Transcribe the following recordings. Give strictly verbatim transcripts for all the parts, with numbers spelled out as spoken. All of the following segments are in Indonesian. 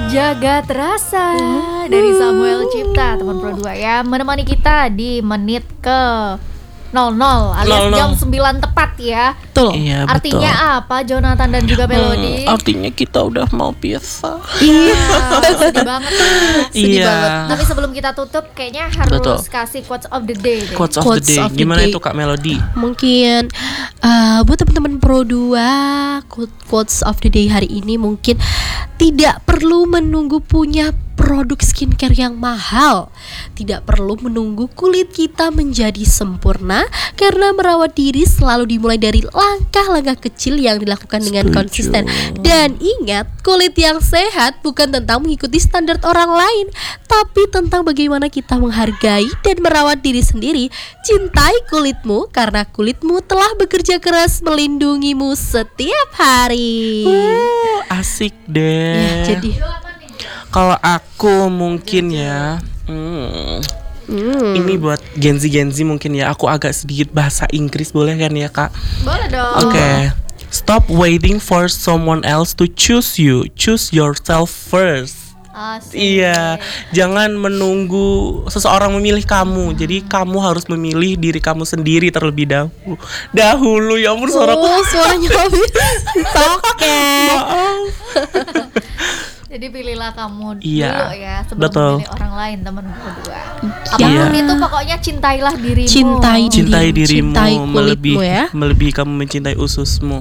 Jagat Rasa dari Samuel Cipta, teman Pro dua ya, menemani kita di menit ke nol nol alias nol nol. jam sembilan tepat ya. Betul. Iya, Artinya betul. apa Jonathan dan juga Melody? Hmm, artinya kita udah mau pisah. Iya, sedih banget tuh. Sedih Iya. banget. Tapi sebelum kita tutup kayaknya harus Betul. kasih quotes of the day deh. Quotes of Quotes the day. of the Gimana day. itu Kak Melody? Mungkin uh, buat teman-teman Pro dua, quotes of the day hari ini mungkin tidak perlu menunggu punya produk skincare yang mahal. Tidak perlu menunggu kulit kita menjadi sempurna, karena merawat diri selalu dimulai dari langkah-langkah kecil yang dilakukan dengan Setuju. konsisten. Dan ingat, kulit yang sehat bukan tentang mengikuti standar orang lain, tapi tentang bagaimana kita menghargai dan merawat diri sendiri. Cintai kulitmu, karena kulitmu telah bekerja keras melindungimu setiap hari. Uh, asik deh. Ya, jadi Kalau aku mungkin ya, hmm, hmm. ini buat Gen Z Gen Z mungkin ya. Aku agak sedikit bahasa Inggris, boleh kan ya Kak? Boleh dong. Oke. Stop waiting for someone else to choose you. Choose yourself first. Asik. Iya, jangan menunggu seseorang memilih kamu. Jadi kamu harus memilih diri kamu sendiri terlebih dahulu. Dahulu ya ampun suaraku. Oh, suaranya habis. Oke. Maaf. Jadi pilihlah kamu Iya, dulu ya sebelum betul. memilih orang lain, teman berdua. Iya. Apapun itu pokoknya cintailah dirimu. Cintai diri. Cintai dirimu, Cintai kulitmu melebihi ya. melebihi kamu mencintai ususmu.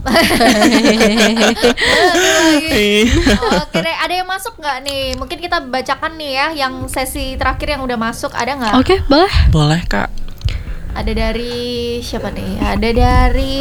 Oke deh, ada yang masuk nggak nih? Mungkin kita bacakan nih ya, yang sesi terakhir yang udah masuk, ada nggak? Oke, boleh. Boleh Kak. Ada dari siapa nih? Ada dari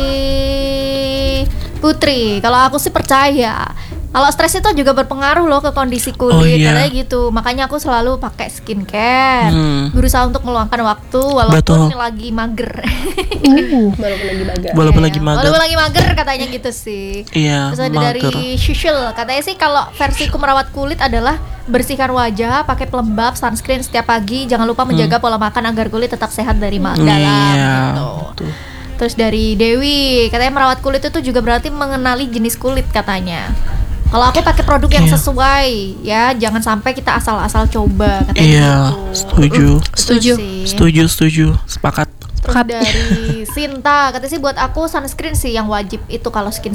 Putri. Kalau aku sih percaya, kalau stres itu juga berpengaruh loh ke kondisi kulit, Oh, iya. katanya gitu. Makanya aku selalu pakai skincare, Hmm. berusaha untuk meluangkan waktu walaupun Betul. lagi mager. Uh, walaupun lagi mager. Walaupun Iya, lagi mager. Walaupun lagi mager katanya gitu sih. Iya, Terus ada mager. dari Shushul, katanya sih kalau versiku merawat kulit adalah bersihkan wajah, pakai pelembab, sunscreen setiap pagi, jangan lupa menjaga pola makan agar kulit tetap sehat dari ma- dalam Iya, gitu. betul. Terus dari Dewi, katanya merawat kulit itu juga berarti mengenali jenis kulit katanya. Kalau aku pakai produk yang Iya. sesuai ya, jangan sampai kita asal-asal coba katanya Iya, gitu. setuju. Setuju. Itu sih. Setuju, setuju. Sepakat. Terus Sepakat. dari Sinta, katanya sih buat aku sunscreen sih yang wajib itu kalau skin